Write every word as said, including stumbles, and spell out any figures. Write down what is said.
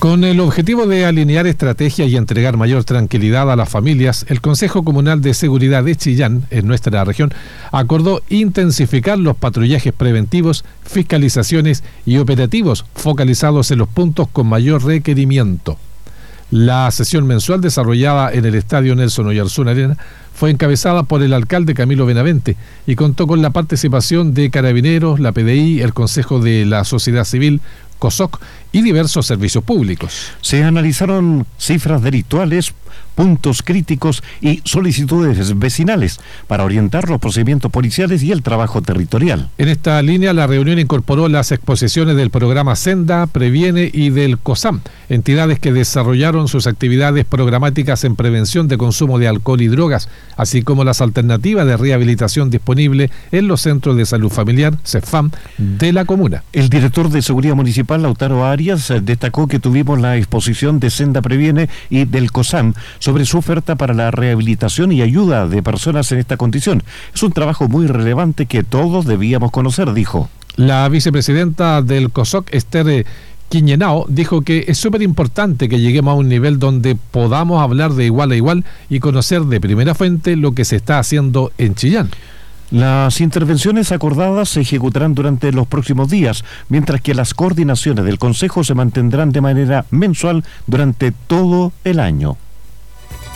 Con el objetivo de alinear estrategias y entregar mayor tranquilidad a las familias, el Consejo Comunal de Seguridad de Chillán, en nuestra región, acordó intensificar los patrullajes preventivos, fiscalizaciones y operativos focalizados en los puntos con mayor requerimiento. La sesión mensual desarrollada en el Estadio Nelson Oyarzún Arena fue encabezada por el alcalde Camilo Benavente y contó con la participación de Carabineros, la P D I, el Consejo de la Sociedad Civil, COSOC y diversos servicios públicos. Se analizaron cifras delictuales, puntos críticos y solicitudes vecinales para orientar los procedimientos policiales y el trabajo territorial. En esta línea, la reunión incorporó las exposiciones del programa Senda, Previene y del COSAM, entidades que desarrollaron sus actividades programáticas en prevención de consumo de alcohol y drogas, así como las alternativas de rehabilitación disponibles en los centros de salud familiar, CEFAM, de la comuna. El director de Seguridad Municipal, Lautaro Arias, destacó que tuvimos la exposición de Senda Previene y del COSAM sobre su oferta para la rehabilitación y ayuda de personas en esta condición. Es un trabajo muy relevante que todos debíamos conocer, dijo. La vicepresidenta del COSOC, Esther Quiñenao, dijo que es súper importante que lleguemos a un nivel donde podamos hablar de igual a igual y conocer de primera fuente lo que se está haciendo en Chillán. Las intervenciones acordadas se ejecutarán durante los próximos días, mientras que las coordinaciones del Consejo se mantendrán de manera mensual durante todo el año.